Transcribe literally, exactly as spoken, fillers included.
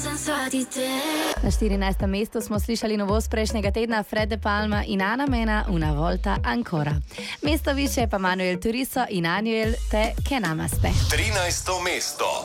Na štirinajstem mestu smo slišali novost prejšnjega tedna Fred De Palma in Ana Mena, Una Volta Ancora. Mesto više pa Manuel Turizo in Anuel te Que Namaste. trinajsto mesto.